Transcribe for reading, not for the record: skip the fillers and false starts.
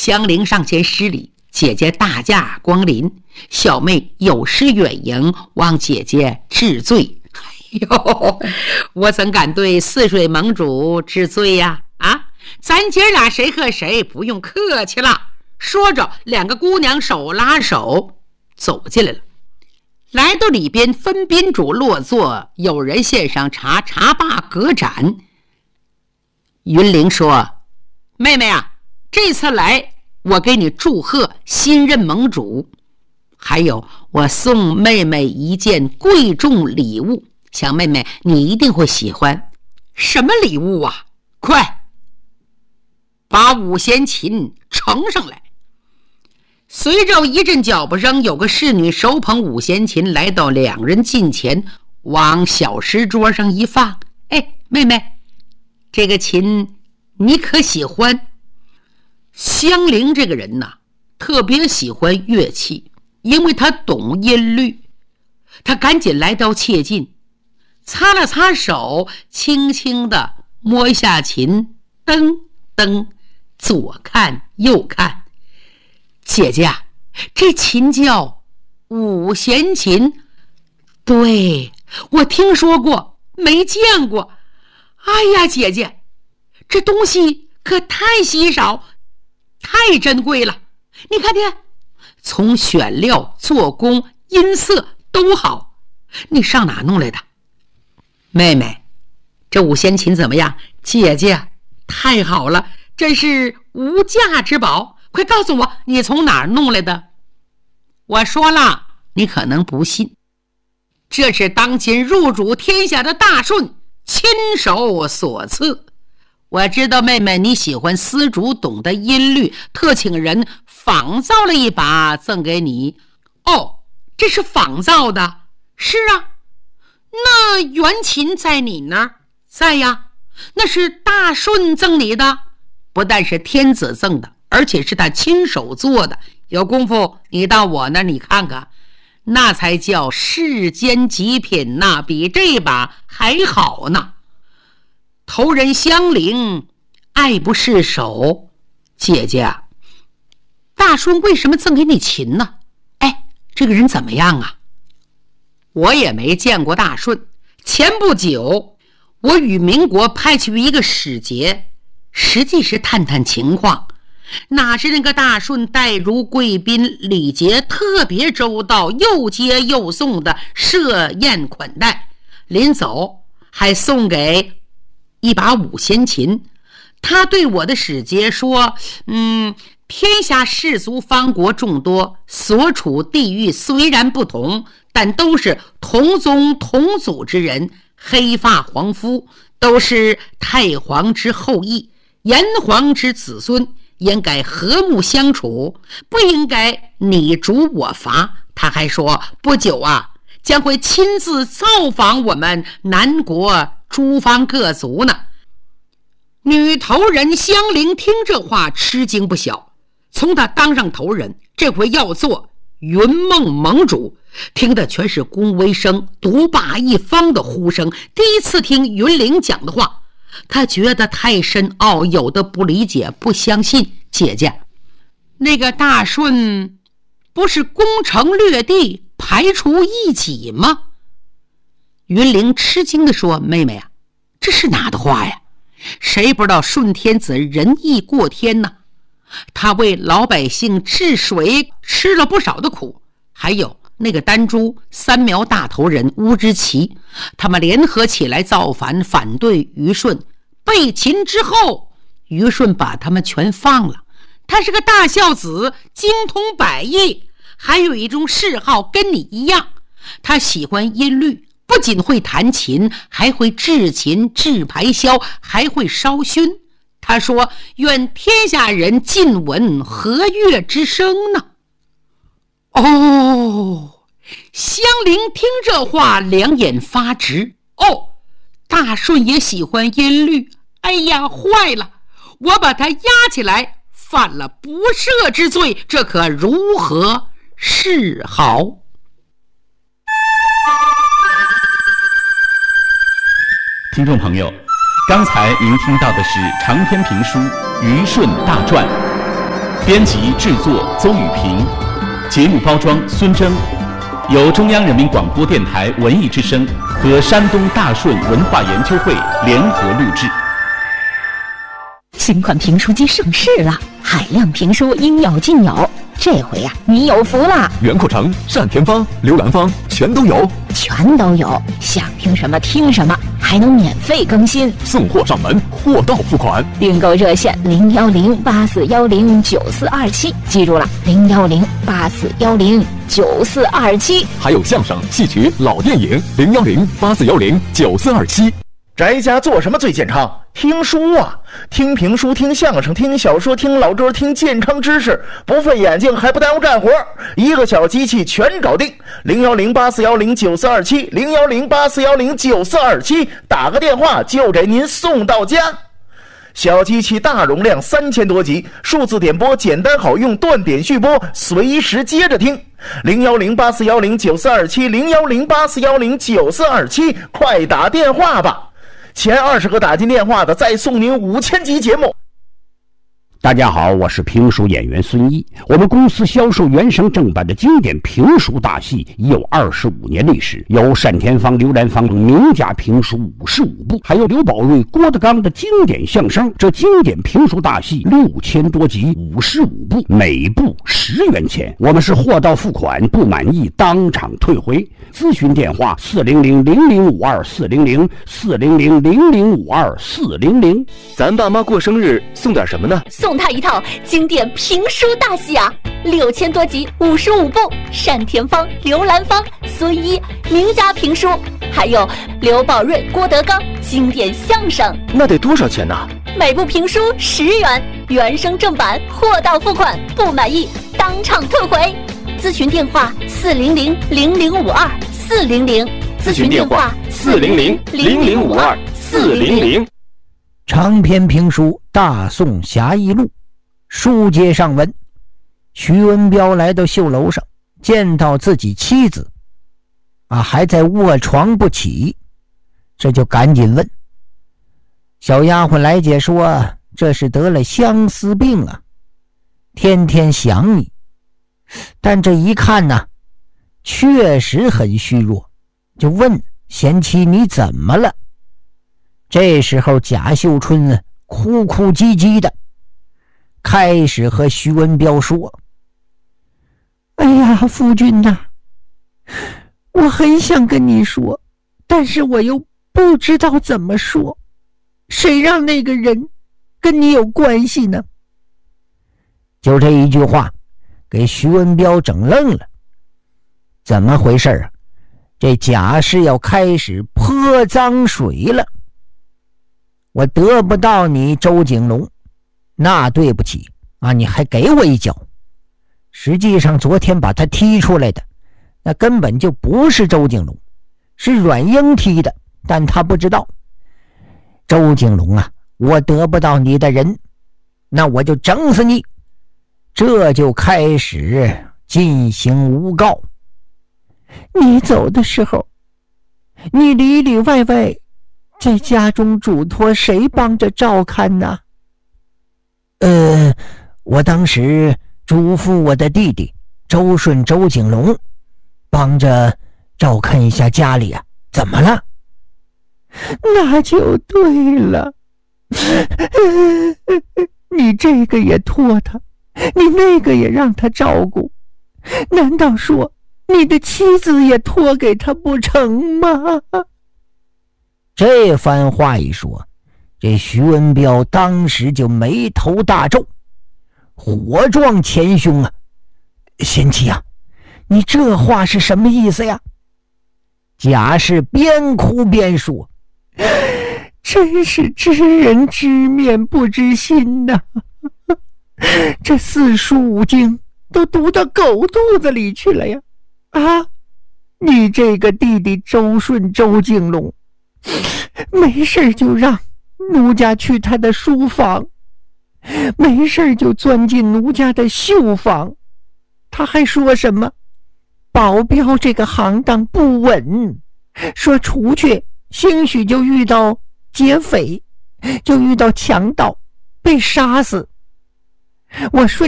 香菱上前施礼：“姐姐大驾光临，小妹有失远迎，望姐姐治罪。”哟，我怎敢对泗水盟主治罪呀？咱姐俩谁和谁不用客气了。说着，两个姑娘手拉手走进来了。来到里边，分宾主落座，有人献上茶，茶罢隔盏。云玲说：“妹妹啊，这次来我给你祝贺新任盟主，还有我送妹妹一件贵重礼物，想妹妹你一定会喜欢。”“什么礼物啊？快把五弦琴呈上来。”随着一阵脚步声，有个侍女手捧五弦琴来到两人近前，往小石桌上一放。“哎，妹妹，这个琴你可喜欢？”香菱这个人呢，特别喜欢乐器，因为她懂音律。她赶紧来到切近，擦了擦手，轻轻地摸一下琴，噔噔，左看右看。“姐姐啊，这琴叫五弦琴。”“对，我听说过，没见过。”“哎呀，姐姐，这东西可太稀少，太珍贵了。你看看，从选料、做工、音色都好，你上哪弄来的？”“妹妹，这五弦琴怎么样？”“姐姐，太好了，真是无价之宝。快告诉我，你从哪儿弄来的？”“我说了，你可能不信，这是当今入主天下的大顺亲手所赐。我知道妹妹你喜欢丝竹，懂得音律，特请人仿造了一把赠给你。”“哦，这是仿造的？”“是啊。”“那原琴在你那儿？”“在呀。”“那是大顺赠你的？”“不但是天子赠的，而且是他亲手做的。有功夫你到我那儿你看看，那才叫世间极品呐，比这把还好呢。”头人香菱爱不释手：“姐姐啊，大顺为什么赠给你琴呢？哎，这个人怎么样啊？”“我也没见过大顺，前不久我与民国派去一个使节，实际是探探情况。哪知那个大顺待如贵宾，礼节特别周到，又接又送的设宴款待，临走还送给一把五弦琴。他对我的使节说：天下士族方国众多，所处地域虽然不同，但都是同宗同祖之人，黑发黄肤，都是太皇之后裔，炎黄之子孙，应该和睦相处，不应该你逐我伐。他还说不久啊，将会亲自造访我们南国诸方各族呢。女头人香菱听这话吃惊不小，从他当上头人，这回要做云梦盟主，听的全是恭维声，独霸一方的呼声。第一次听云菱讲的话，他觉得太深奥，有的不理解不相信。姐姐，那个大顺不是攻城略地，排除异己吗？云菱吃惊地说：妹妹啊，这是哪的话呀？谁不知道顺天子仁义过天呢？他为老百姓治水吃了不少的苦，还有那个丹珠三苗大头人乌之奇，他们联合起来造反，反对虞舜。被擒之后，虞舜把他们全放了。他是个大孝子，精通百艺，还有一种嗜好跟你一样，他喜欢音律，不仅会弹琴，还会制琴制排箫，还会烧埙。他说愿天下人尽闻和乐之声呢。哦，香菱听这话两眼发直。哦，大顺也喜欢音律。哎呀，坏了，我把他押起来，犯了不赦之罪，这可如何是好？ 听众朋友，刚才您听到的是长篇评书《虞舜大传》， 编辑制作邹宇平，节目包装孙征，由中央人民广播电台文艺之声和山东大顺文化研究会联合录制。 新款评书机上市了，海量评书应有尽有。这回呀，你有福了！ 袁阔成、单田芳、刘兰芳全都有，想听什么听什么，还能免费更新， 送货上门，货到付款。 订购热线01084109427，记住了，01084109427。 还有相声、戏曲、老电影，01084109427。 宅家做什么最健康？听书啊，听评书，听相声，听小说，听老歌，听健康知识，不费眼睛还不耽误干活，一个小机器全搞定。01084109427，01084109427，打个电话就给您送到家。小机器大容量3000多集，数字点播简单好用，断点续播，随时接着听。01084109427，01084109427，快打电话吧！前20个打进电话的再送您5000集节目。 大家好，我是评书演员孙一。我们公司销售原声正版的经典评书大戏已有25年历史，有单田芳、刘兰芳等名家评书55部，还有刘宝瑞、郭德纲的经典相声。这经典评书大戏6000多集，55部，每部10元钱。我们是货到付款，不满意当场退回。咨询电话400-0052-400，400-0052-400。 咱爸妈过生日送点什么呢？ 送他一套经典评书大戏啊，6000多集，55部，单田芳、刘兰芳、孙一名家评书，还有刘宝瑞、郭德纲经典相声。 那得多少钱呢？ 每部评书10元，原声正版，货到付款，不满意当场退回。咨询电话400-0052-400， 咨询电话400-0052-400。 长篇评书《大宋侠义录》，书接上文。徐文彪来到绣楼上，见到自己妻子还在卧床不起，这就赶紧问。小丫鬟来解说，这是得了相思病啊，天天想你。但这一看呢，确实很虚弱，就问贤妻你怎么了？这时候贾秀春哭哭唧唧的开始和徐文彪说：哎呀，夫君呐，我很想跟你说，但是我又不知道怎么说，谁让那个人跟你有关系呢？就这一句话给徐文彪整愣了。怎么回事啊？这贾氏要开始泼脏水了。我得不到你周景龙，那对不起啊，你还给我一脚。实际上昨天把他踢出来的，那根本就不是周景龙，是阮英踢的，但他不知道。周景龙啊，我得不到你的人，那我就整死你。这就开始进行诬告。你走的时候，你里里外外在家中嘱托谁帮着照看呢？我当时嘱咐我的弟弟周顺、周景龙帮着照看一下家里啊。怎么了？那就对了。你这个也托他，你那个也让他照顾，难道说你的妻子也托给他不成吗？这番话一说，这徐文彪当时就眉头大皱，火撞前胸啊！贤妻啊，你这话是什么意思呀？贾氏边哭边说：真是知人知面不知心呐！这4书5经都读到狗肚子里去了呀！你这个弟弟周顺、周景龙没事就让奴家去他的书房，没事就钻进奴家的绣房，他还说什么保镖这个行当不稳，说出去兴许就遇到劫匪，就遇到强盗，被杀死。我说